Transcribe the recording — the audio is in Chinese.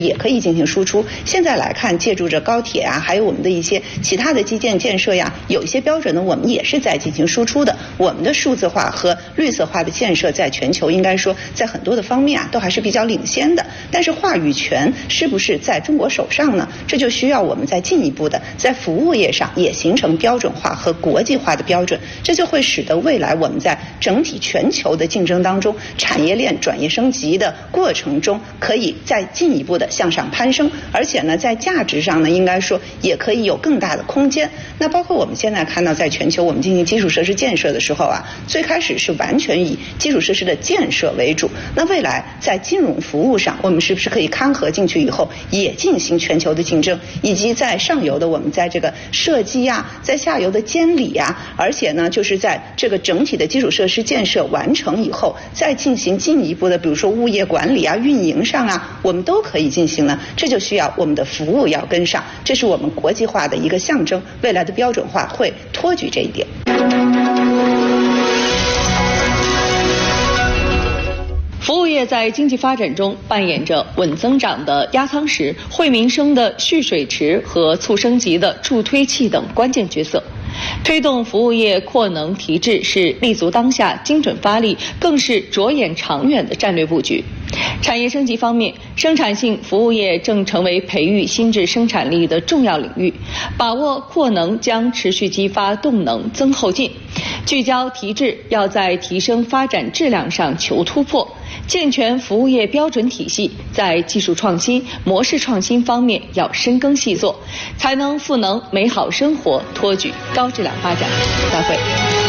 也可以进行输出。现在来看，借助着高铁啊，还有我们的一些其他的基建建设呀，有一些标准呢，我们也是在进行输出的。我们的数字化和绿色化的建设，在全球应该说在很多的方面啊，都还是比较领先的。但是话语权是不是在中国手上呢？这就需要我们再进一步的在服务业上也形成标准化和国际化的标准，这就会使得未来我们在整体全球的竞争当中，产业链转业升级的过程中，可以再进一步的向上攀升，而且呢，在价值上呢，应该说也可以有更大的空间。那包括我们现在看到，在全球我们进行基础设施建设的时候啊，最开始是完全以基础设施的建设为主。那未来在金融服务上，我们是不是可以看合进去以后，也进行全球的竞争？以及在上游的我们在这个设计啊，在下游的监理啊，而且呢，就是在这个整体的基础设施建设完成以后，再进行进一步的，比如说物业管理啊、运营上啊，我们都可以进行呢。这就需要我们的服务要跟上，这是我们国际化的一个象征。未来的标准化会托举这一点。 服务业在经济发展中扮演着稳增长的压舱石、惠民生的蓄水池和促升级的助推器等关键角色。推动服务业扩能提质是立足当下、精准发力，更是着眼长远的战略布局。产业升级方面，生产性服务业正成为培育新质生产力的重要领域，把握扩能将持续激发动能增后劲，聚焦提质，要在提升发展质量上求突破。健全服务业标准体系，在技术创新、模式创新方面要深耕细作，才能赋能美好生活，托举高质量发展。再会。